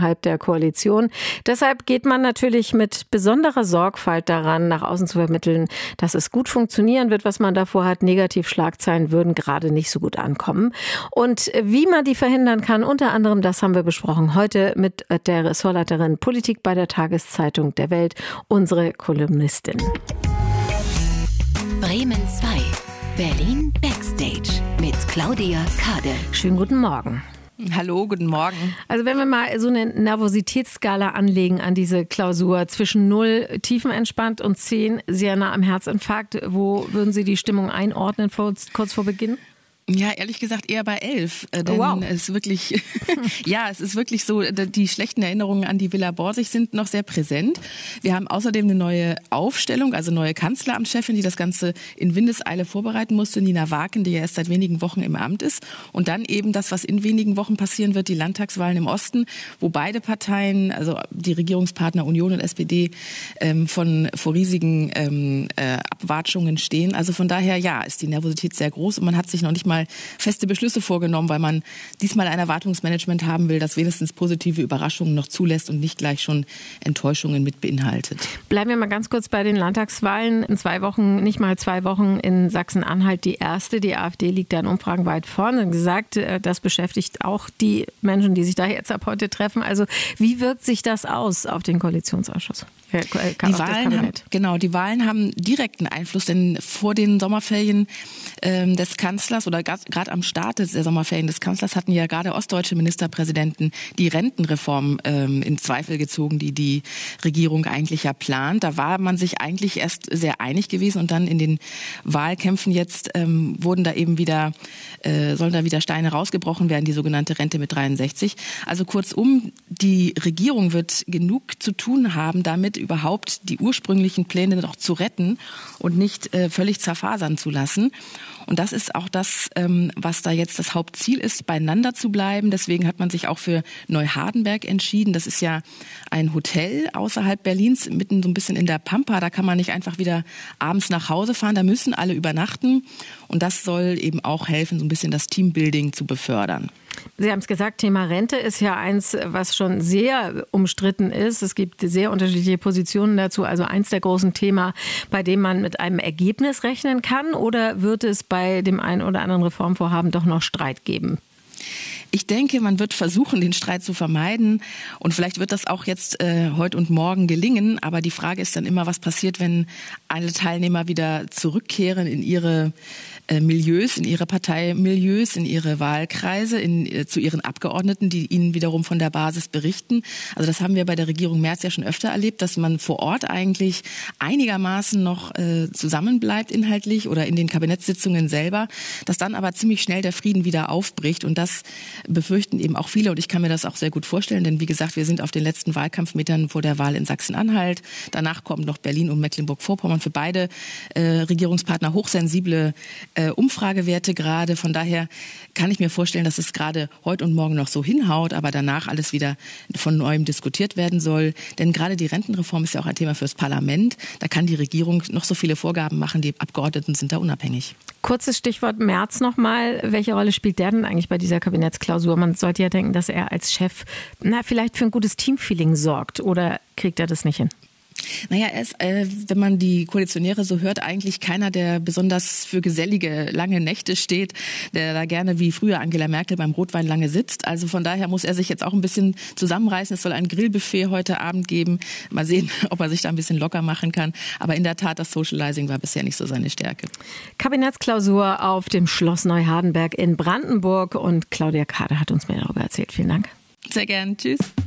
innerhalb der Koalition. Deshalb geht man natürlich mit besonderer Sorgfalt daran, nach außen zu vermitteln, dass es gut funktionieren wird, was man davor hat. Negativschlagzeilen würden gerade nicht so gut ankommen. Und wie man die verhindern kann, unter anderem, das haben wir besprochen heute mit der Ressortleiterin Politik bei der Tageszeitung Der Welt, unsere Kolumnistin. Bremen 2, Berlin Backstage mit Claudia Kade. Schönen guten Morgen. Hallo, guten Morgen. Also wenn wir mal so eine Nervositätsskala anlegen an diese Klausur, zwischen 0 tiefenentspannt und 10 sehr nah am Herzinfarkt, wo würden Sie die Stimmung einordnen kurz vor Beginn? Ja, ehrlich gesagt eher bei 11, denn es ist wirklich, es ist wirklich so, die schlechten Erinnerungen an die Villa Borsig sind noch sehr präsent. Wir haben außerdem eine neue Aufstellung, also neue Kanzleramtschefin, die das Ganze in Windeseile vorbereiten musste, Nina Waken, die ja erst seit wenigen Wochen im Amt ist. Und dann eben das, was in wenigen Wochen passieren wird, die Landtagswahlen im Osten, wo beide Parteien, also die Regierungspartner Union und SPD, vor riesigen Abwatschungen stehen. Also von daher, ist die Nervosität sehr groß und man hat sich noch nicht mal feste Beschlüsse vorgenommen, weil man diesmal ein Erwartungsmanagement haben will, das wenigstens positive Überraschungen noch zulässt und nicht gleich schon Enttäuschungen mit beinhaltet. Bleiben wir mal ganz kurz bei den Landtagswahlen. In 2 Wochen, nicht mal 2 Wochen in Sachsen-Anhalt die erste. Die AfD liegt da in Umfragen weit vorne. Gesagt, das beschäftigt auch die Menschen, die sich da jetzt ab heute treffen. Also wie wirkt sich das aus auf den Koalitionsausschuss? Die Wahlen haben direkten Einfluss, denn vor den Sommerferien des Kanzlers oder gerade am Start der Sommerferien des Kanzlers hatten ja gerade ostdeutsche Ministerpräsidenten die Rentenreform in Zweifel gezogen, die Regierung eigentlich ja plant. Da war man sich eigentlich erst sehr einig gewesen und dann in den Wahlkämpfen jetzt sollen da wieder Steine rausgebrochen werden, die sogenannte Rente mit 63. Also kurzum, die Regierung wird genug zu tun haben, damit überhaupt die ursprünglichen Pläne noch zu retten und nicht völlig zerfasern zu lassen. Und das ist auch das, was da jetzt das Hauptziel ist, beieinander zu bleiben. Deswegen hat man sich auch für Neuhardenberg entschieden. Das ist ja ein Hotel außerhalb Berlins, mitten so ein bisschen in der Pampa. Da kann man nicht einfach wieder abends nach Hause fahren. Da müssen alle übernachten. Und das soll eben auch helfen, so ein bisschen das Teambuilding zu befördern. Sie haben es gesagt, Thema Rente ist ja eins, was schon sehr umstritten ist. Es gibt sehr unterschiedliche Positionen dazu. Also eins der großen Themen, bei dem man mit einem Ergebnis rechnen kann. Oder wird es bei dem einen oder anderen Reformvorhaben doch noch Streit geben? Ich denke, man wird versuchen, den Streit zu vermeiden. Und vielleicht wird das auch jetzt heute und morgen gelingen. Aber die Frage ist dann immer, was passiert, wenn alle Teilnehmer wieder zurückkehren in ihre Milieus, in ihre Parteimilieus, in ihre Wahlkreise, zu ihren Abgeordneten, die ihnen wiederum von der Basis berichten. Also das haben wir bei der Regierung Merz ja schon öfter erlebt, dass man vor Ort eigentlich einigermaßen noch zusammenbleibt inhaltlich oder in den Kabinettssitzungen selber, dass dann aber ziemlich schnell der Frieden wieder aufbricht. Und das befürchten eben auch viele und ich kann mir das auch sehr gut vorstellen, denn wie gesagt, wir sind auf den letzten Wahlkampfmetern vor der Wahl in Sachsen-Anhalt. Danach kommen noch Berlin und Mecklenburg-Vorpommern. Für beide Regierungspartner hochsensible Umfragewerte gerade. Von daher kann ich mir vorstellen, dass es gerade heute und morgen noch so hinhaut, aber danach alles wieder von neuem diskutiert werden soll. Denn gerade die Rentenreform ist ja auch ein Thema fürs Parlament. Da kann die Regierung noch so viele Vorgaben machen, die Abgeordneten sind da unabhängig. Kurzes Stichwort Merz nochmal. Welche Rolle spielt der denn eigentlich bei dieser Kabinettsklausur? Man sollte ja denken, dass er als Chef vielleicht für ein gutes Teamfeeling sorgt. Oder kriegt er das nicht hin? Naja, er ist, wenn man die Koalitionäre so hört, eigentlich keiner, der besonders für gesellige, lange Nächte steht, der da gerne wie früher Angela Merkel beim Rotwein lange sitzt. Also von daher muss er sich jetzt auch ein bisschen zusammenreißen. Es soll ein Grillbuffet heute Abend geben. Mal sehen, ob er sich da ein bisschen locker machen kann. Aber in der Tat, das Socializing war bisher nicht so seine Stärke. Kabinettsklausur auf dem Schloss Neuhardenberg in Brandenburg. Und Claudia Kade hat uns mehr darüber erzählt. Vielen Dank. Sehr gern. Tschüss.